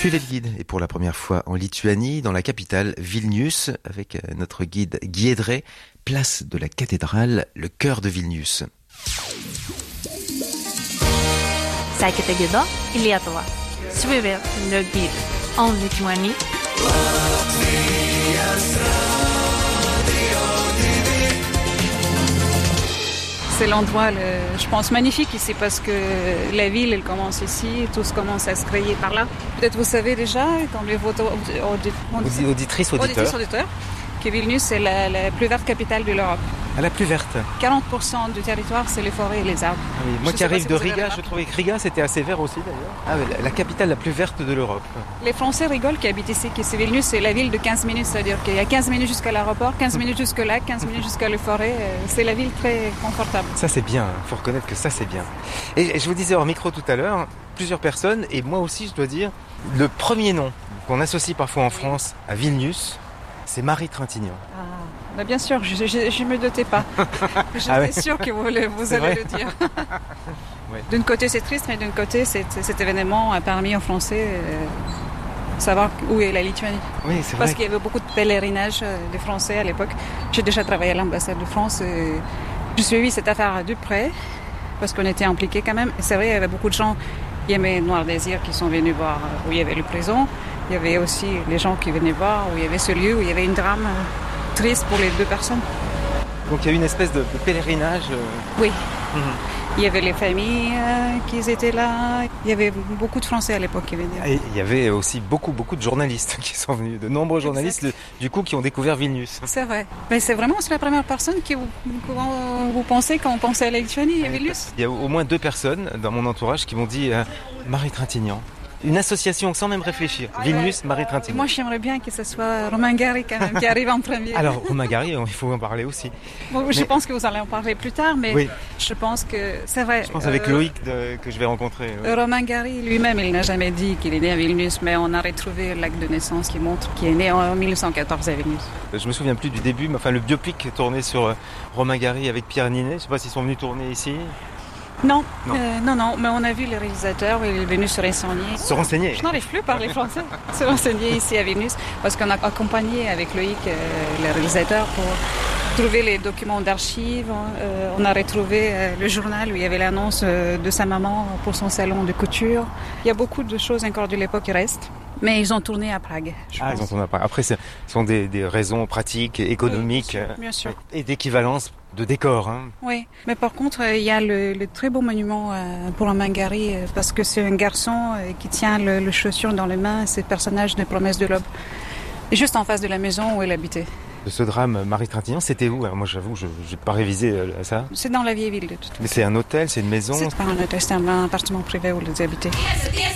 Suivez le guide, et pour la première fois en Lituanie, dans la capitale Vilnius, avec notre guide Guy Edré, place de la cathédrale, le cœur de Vilnius. Sekite gido į Lietuvą. Suivez le guide en Lituanie. C'est l'endroit, je pense, magnifique ici parce que la ville, elle commence ici, tout se commence à se créer par là. Peut-être vous savez déjà, comme les Auditrices, auditeurs, que Vilnius est la plus verte capitale de l'Europe. À la plus verte. 40% du territoire, c'est les forêts et les arbres. Ah oui, moi qui arrive de Riga, je trouvais que Riga c'était assez vert aussi d'ailleurs. Ah oui, la capitale la plus verte de l'Europe. Les Français rigolent qui habitent ici, que c'est Vilnius, c'est la ville de 15 minutes, c'est-à-dire qu'il y a 15 minutes jusqu'à l'aéroport, 15 minutes jusqu'au lac, 15 minutes jusqu'à la forêt. C'est la ville très confortable. Ça c'est bien, il faut reconnaître que ça c'est bien. Et je vous disais hors micro tout à l'heure, plusieurs personnes, et moi aussi je dois dire, le premier nom qu'on associe parfois en France à Vilnius, c'est Marie Trintignant. Bah bien sûr, je ne me doutais pas. J'étais sûre que vous allez le dire. Ouais. D'un côté c'est triste, mais d'un côté cet événement a permis aux Français de savoir où est la Lituanie. Oui, c'est vrai. Parce qu'il y avait beaucoup de pèlerinages des Français à l'époque. J'ai déjà travaillé à l'ambassade de France et j'ai suivi cette affaire de près parce qu'on était impliqués quand même. Et c'est vrai, il y avait beaucoup de gens qui aimaient Noir Désir qui sont venus voir où il y avait le prison. Il y avait aussi les gens qui venaient voir où il y avait ce lieu, où il y avait une drame triste pour les deux personnes. Donc il y a eu une espèce de pèlerinage. Oui. Il y avait les familles qui étaient là. Il y avait beaucoup de Français à l'époque qui venaient. Et il y avait aussi beaucoup de journalistes qui sont venus, de nombreux journalistes du coup qui ont découvert Vilnius. C'est vrai. Mais c'est vraiment la première personne que vous pensez quand on pensait à la Lituanie, à Vilnius. Il y a au moins 2 personnes dans mon entourage qui m'ont dit Marie Trintignant. Une association sans même réfléchir. Vilnius, Marie Trintignant. Moi, j'aimerais bien que ce soit Romain Gary quand même qui arrive en premier. Alors, Romain Gary, il faut en parler aussi. Bon, je pense que vous allez en parler plus tard, mais oui. Je pense que c'est vrai. Je pense avec Loïc que je vais rencontrer. Romain Gary lui-même, il n'a jamais dit qu'il est né à Vilnius, mais on a retrouvé l'acte de naissance qui montre qu'il est né en 1914 à Vilnius. Je me souviens plus du début, mais enfin le biopic tourné sur Romain Gary avec Pierre Ninet. Je ne sais pas s'ils sont venus tourner ici. Non, mais on a vu le réalisateur, il est venu se renseigner. Se renseigner. Je n'arrive plus à parler français. Se renseigner ici à Vilnius, parce qu'on a accompagné avec Loïc, le réalisateur, pour trouver les documents d'archives. On a retrouvé le journal où il y avait l'annonce de sa maman pour son salon de couture. Il y a beaucoup de choses encore de l'époque qui restent. Mais ils ont tourné à Prague. Ils ont tourné à Prague. Après, ce sont des raisons pratiques, économiques, bien sûr. Et d'équivalence de décor. Hein. Oui, mais par contre, il y a le très beau monument pour Romain Gary, parce que c'est un garçon qui tient le chaussure dans les mains, c'est le personnage de Promesse de l'Aube, et juste en face de la maison où il habitait. De ce drame, Marie Trintignant, c'était où? Alors moi, j'avoue, je n'ai pas révisé ça. C'est dans la vieille ville de toute façon. Mais c'est un hôtel, c'est une maison? C'est pas un hôtel, c'est un appartement privé où ils habitaient.